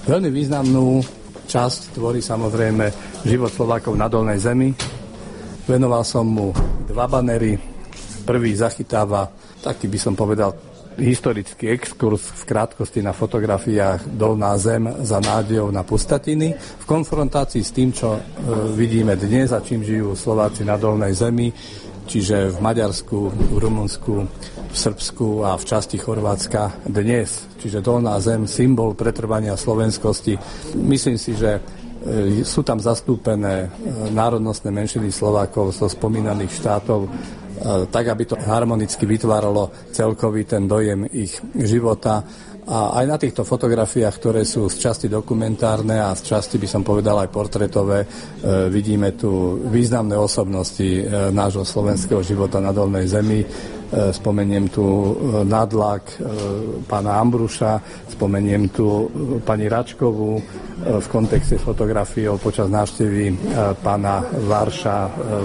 Veľmi významnú časť tvorí samozrejme život Slovákov na Dolnej Zemi. Venoval som mu 2 banery. Prvý zachytáva, taký by som povedal, historický exkurs v krátkosti na fotografiách Dolná Zem za nádejou na pustatiny v konfrontácii s tým, čo vidíme dnes a čím žijú Slováci na Dolnej Zemi, čiže v Maďarsku, v Rumunsku, v Srbsku a v časti Chorvátska dnes. Čiže Dolná Zem, symbol pretrvania slovenskosti. Myslím si, že sú tam zastúpené národnostné menšiny Slovákov zo spomínaných štátov, tak, aby to harmonicky vytváralo celkový ten dojem ich života. A aj na týchto fotografiách, ktoré sú z časti dokumentárne a z časti, by som povedal, aj portrétové, vidíme tu významné osobnosti nášho slovenského života na Dolnej Zemi. Spomeniem tu Nadlak, pána Ambruša, spomeniem tu pani Račkovú v kontexte s fotografiou počas návštevy pána Varša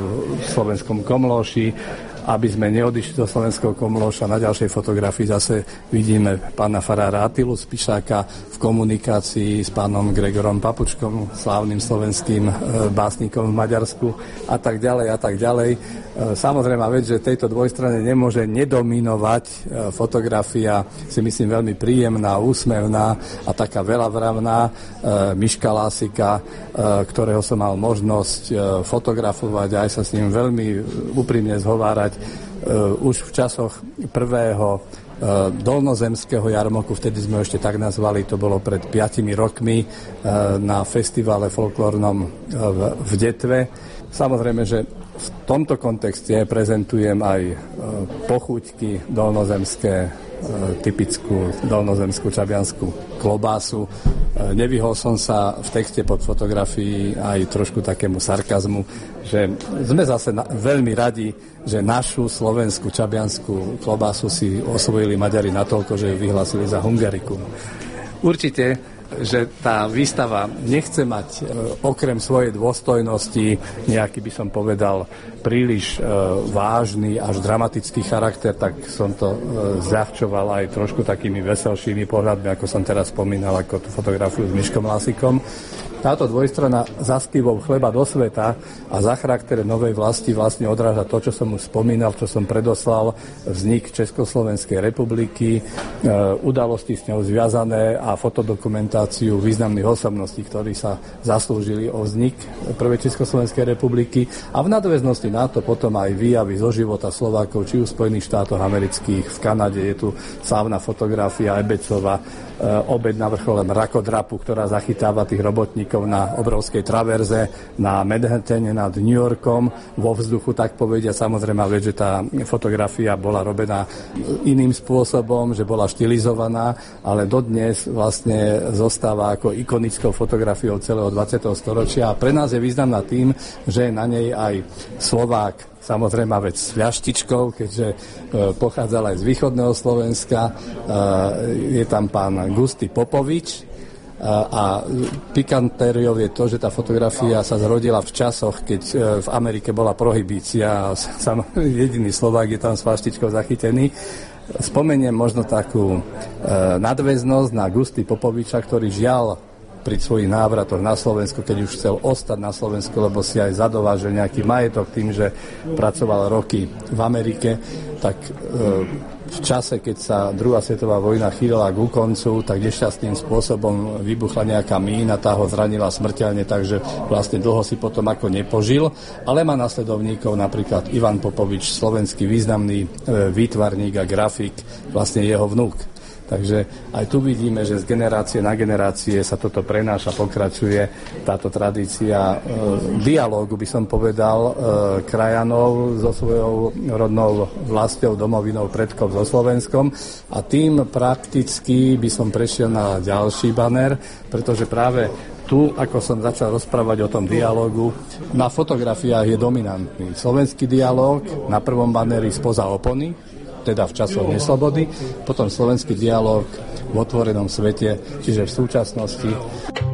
v slovenskom Komlóši. Aby sme neodišli do slovenského Komlóša, na ďalšej fotografii zase vidíme pána farára Atilu Spišáka v komunikácii s pánom Gregorom Papučkom, slávnym slovenským básnikom v Maďarsku a tak ďalej a tak ďalej. Samozrejme, vec, že tejto dvojstrane nemôže nedominovať fotografia, si myslím, veľmi príjemná, úsmevná a taká veľavravná Miška Lásika, ktorého som mal možnosť fotografovať a aj sa s ním veľmi úprimne zhovárať už v časoch prvého dolnozemského jarmoku, vtedy sme ho ešte tak nazvali, to bolo pred 5 rokmi na festivale folklórnom v Detve. Samozrejme, že v tomto kontexte prezentujem aj pochúťky dolnozemské, typickú dolnozemskú čabiansku klobásu. Nevyhol som sa v texte pod fotografií aj trošku takému sarkazmu, že sme zase veľmi radi, že našu slovenskú čabiansku klobásu si osvojili Maďari natoľko, že ju vyhlásili za Hungarikum. Určite, že tá výstava nechce mať okrem svojej dôstojnosti nejaký, by som povedal, príliš vážny až dramatický charakter, tak som to zľahčoval aj trošku takými veselšími pohľadmi, ako som teraz spomínal, ako tú fotografiu s Miškom Lásikom. Táto dvojstrana za spívou Chleba do sveta a za charakter novej vlasti vlastne odráža to, čo som už spomínal, čo som predoslal, vznik Československej republiky, udalosti s ňou zviazané a fotodokumentáciu významných osobností, ktorí sa zaslúžili o vznik prvej Československej republiky a v nadväznosti na to potom aj výjavy zo života Slovákov, či už v Spojených štátoch amerických, v Kanade je tu slávna fotografia Ebecova, obeď na vrchole mrakodrapu, ktorá zachytáva tých robotníkov na obrovskej traverze na Manhattane nad New Yorkom vo vzduchu, tak povedia. Samozrejme, že tá fotografia bola robená iným spôsobom, že bola štilizovaná, ale dodnes vlastne zostáva ako ikonickou fotografiou celého 20. storočia a pre nás je významná tým, že je na nej aj Slovák, samozrejme vec s fľaštičkou, keďže pochádzal aj z východného Slovenska. Je tam pán Gusty Popovič a pikantériou je to, že tá fotografia sa zrodila v časoch, keď v Amerike bola prohibícia a jediný Slovák je tam s fľaštičkou zachytený. Spomeniem možno takú nadväznosť na Gusty Popoviča, ktorý žiaľ pri svojich návratoch na Slovensku, keď už chcel ostať na Slovensku, lebo si aj zadovážil nejaký majetok tým, že pracoval roky v Amerike, tak v čase, keď sa druhá svetová vojna chýlila ku koncu, tak nešťastným spôsobom vybuchla nejaká mína, tá ho zranila smrteľne, takže vlastne dlho si potom ako nepožil, ale má nasledovníkov napríklad Ivan Popovič, slovenský významný výtvarník a grafik, vlastne jeho vnúk. Takže aj tu vidíme, že z generácie na generácie sa toto prenáša, pokračuje táto tradícia dialógu, by som povedal, krajanov so svojou rodnou vlastou, domovinou, predkov so Slovenskom. A tým prakticky by som prešiel na ďalší banér, pretože práve tu, ako som začal rozprávať o tom dialógu, na fotografiách je dominantný slovenský dialóg, na prvom banéri spoza opony, teda v časoch neslobody, potom slovenský dialóg v otvorenom svete, čiže v súčasnosti.